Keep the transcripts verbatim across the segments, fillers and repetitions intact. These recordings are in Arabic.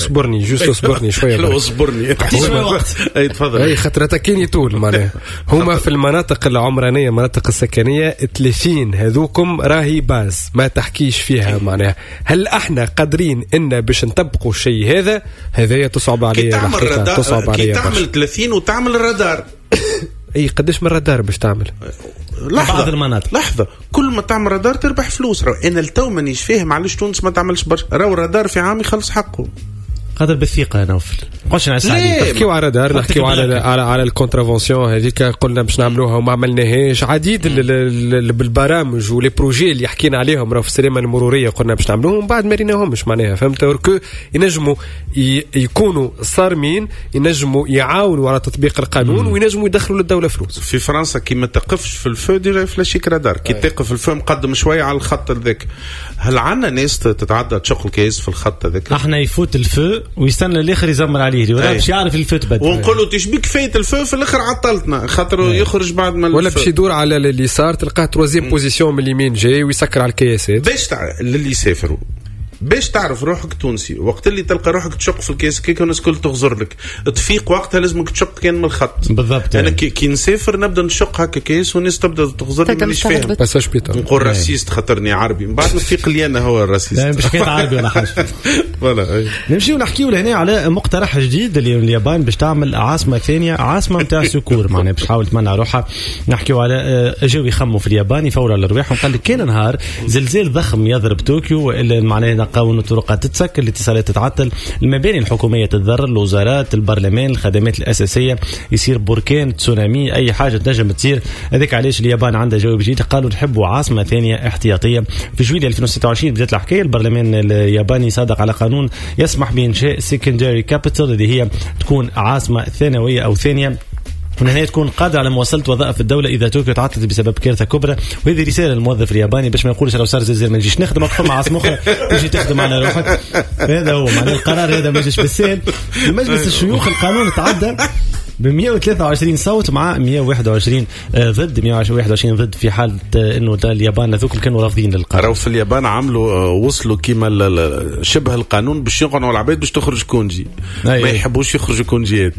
اصبرني جوست اصبرني شويه لو اصبرني اي تفضل. اي خاطر تكيني طول معناها هما في المناطق العمرانيه المناطق السكنيه ثلاثين هذوكم راهي باز ما تحكيش فيها معناها. هل احنا قادرين ان باش نطبقوا الشيء هذا؟ هذايا تصعب عليا الحقيقه تصعب عليا. تعمل ثلاثين وتعمل الرادار. اي قداش من رادار باش تعمل؟ لحظة بعض المناطق لحظة كل ما تعمل رادار تربح فلوس. رو انا التو مانيش فاهم علاش تونس ما تعملش برشا. راهو الرادار في عام يخلص حقه. قدر بالثقة أنا وفل قلش نحكيو على رادار نحكيو على على على الكونترافونسيون هذيك قلنا باش نعملوها وما عملناهاش. عديد بالبرامج ولي بروجي اللي حكينا عليهم راهو في السلامة المرورية قلنا باش نعملوهم بعد ما ريناهمش معناها فهمت. وركو ينجموا يكونوا صارمين ينجموا يعاونوا على تطبيق القانون وينجموا يدخلوا للدولة فلوس. في فرنسا كي ما تقفش في الفو ديجا فلاشيك رادار كي تقف الفو مقدم شوية على الخط ذاك. هل عندنا ناس تتعدى تشق الكيس في الخط هذاك؟ احنا يفوت الفو ويستنى الاخر يزمر عليه ولا باش يعرف الفو تبدل ونقول له تشبيك فايت الفو في الاخر عطلتنا خاطر يخرج بعد ما ولا باش يدور على اليسار تلقاه تروزيام بوزيسيون من اليمين جاي ويسكر على الكياسات. باش تاع اللي يسافروا باش تعرف روحك تونسي وقت اللي تلقى روحك تشق في الكيس كيك الناس كل تغزر لك تفيق وقتها لازمك تشق كان من الخط بالضبط. انا كي, كي نسافر نبدا نشق هكا كيس والناس تبدا تغزر لي مش فاهم بس اش بيطر نقول راسيست خاطرني عربي من بعد نفيق لي انا هو الراسيست مش كان عربي ولا حاجه ولا. نمشيو نحكيو لهنا على مقترح جديد اللي اليابان باش تعمل عاصمه ثانيه عاصمه نتاع سكور معناها باش تحاول تمنع روحها. نحكيو على اجاو يخموا في اليابان يفوروا على الرواح وقال لك كان نهار زلزال ضخم يضرب طوكيو معناها نقاو الطرقات تتسكر الاتصالات تتعطل المباني الحكوميه تتضرر الوزارات البرلمان الخدمات الاساسيه يصير بركان تسونامي اي حاجه تنجم تصير. هذاك علاش اليابان عندها جواب جديد قالوا نحبوا عاصمه ثانيه احتياطيه. في جويلية ألفين وستة وعشرين بدات الحكايه البرلمان الياباني صادق على قانون يسمح بانشاء سيكندري كابيتال اللي هي تكون عاصمه ثانويه او ثانيه من هنا تكون قادرة على مواصلة وظائف الدولة إذا طوكيو تعطلت بسبب كارثة كبرى. وهذه رسالة للموظف الياباني باش ما يقولش لو صار زلزال ما نجيش نخدم أكثر مع عاصمة أخرى تجي تخدم على روحك. هذا هو معنى القرار هذا ما يجيش بالسهل. مجلس الشيوخ القانون تعدى ب مئة وثلاثة وعشرين صوت مع مئة وواحد وعشرين ضد مئة وواحد وعشرين ضد في حال انه اليابان ذوك كانوا رافضين للقرار. راهو في اليابان عملوا وصلوا كيما شبه القانون باش يقنعوا العباد باش تخرج كونجي ما يحبوش يخرجوا كونجيات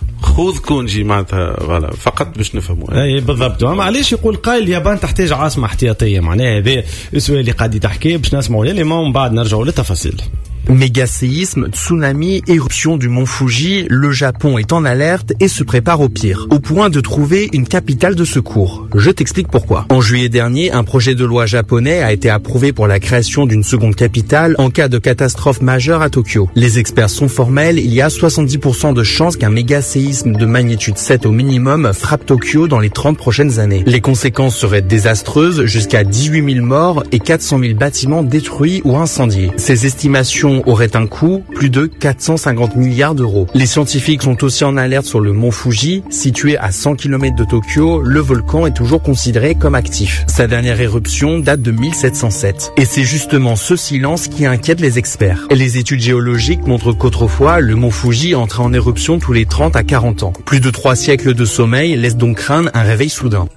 خذ كونجي معناتها فوالا فقط باش نفهموا. اي بالضبط. معليش يقول قائل اليابان تحتاج عاصمه احتياطيه معناها هذا السؤال اللي قاعد تحكيه باش نسمعوا ليه ومن بعد نرجعوا للتفاصيل. Méga séisme, tsunami, éruption du mont Fuji, le Japon est en alerte et se prépare au pire, au point de trouver une capitale de secours. Je t'explique pourquoi. En juillet dernier, un projet de loi japonais a été approuvé pour la création d'une seconde capitale en cas de catastrophe majeure à Tokyo. Les experts sont formels, il y a soixante-dix pour cent de chances qu'un méga séisme de magnitude sept au minimum frappe Tokyo dans les trente prochaines années. Les conséquences seraient désastreuses, jusqu'à dix-huit mille morts et quatre cent mille bâtiments détruits ou incendiés. Ces estimations aurait un coût plus de quatre cent cinquante milliards d'euros. Les scientifiques sont aussi en alerte sur le mont Fuji, situé à cent kilomètres de Tokyo. Le volcan est toujours considéré comme actif. Sa dernière éruption date de mille sept cent sept. Et c'est justement ce silence qui inquiète les experts. Les études géologiques montrent qu'autrefois, le mont Fuji entrait en éruption tous les trente à quarante ans. Plus de trois siècles de sommeil laissent donc craindre un réveil soudain.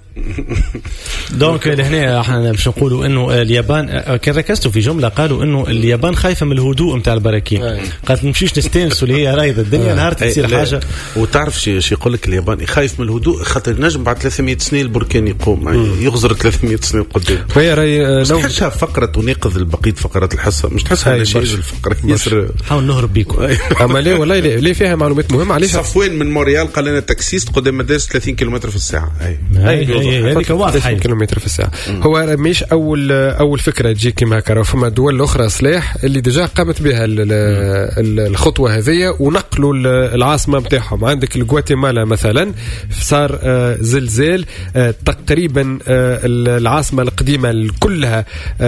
دونك لهنا احنا باش نقولوا انه اليابان كان ركزتوا في جمله قالوا انه اليابان خايفه من الهدوء نتاع البراكين. قالت نمشيش نستانسوا اللي هي رايده الدنيا نهار تصير حاجه. وتعرف شي شي يقول لك الياباني خايف من الهدوء خاطر نجم بعد ثلاثمئة سنه البركان يقوم يغزر ثلاثمئة سنه قدام. فهي راهي لو تحسها فقره وناقض البقيه فقرات الحصه مش تحسها شيء الفقره ياسر حاول نهرب بيكم. اما ليه والله ليه فيها معلومات مهمه عليها. صفوان من موريال قال لنا تاكسيست قدام مدارس ثلاثين كيلومتر في الساعه. اي هذيك واضحه كيلومتر في الساعه. هو مش اول اول فكره تجي كما كانوا فما دول الاخرى صلاح اللي ديجا قامت بها الخطوه هذه ونقلوا العاصمه نتاعهم. عندك الغواتيمالا مثلا صار زلزال تقريبا العاصمه القديمه كلها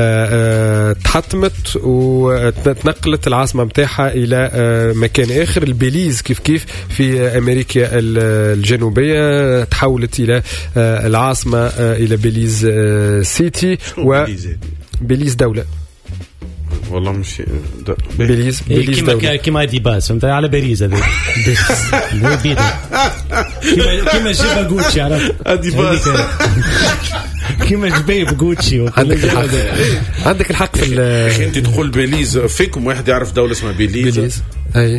تحطمت وتنقلت العاصمه نتاعها الى مكان اخر. البيليز كيف كيف في امريكا الجنوبيه تحولت الى العاصمه الى بيليز سيتي و بيليز دولة والله مش بيليز بيليز دولة كما دي باس فهمت على باريس هذا كما كما جيبا غوتشي عرفت ادي باس كيما جبيب جوتشي. عندك الحق عندك الحق في انت تقول بيليز فيكم واحد يعرف دوله اسمها بيليز, بيليز. أي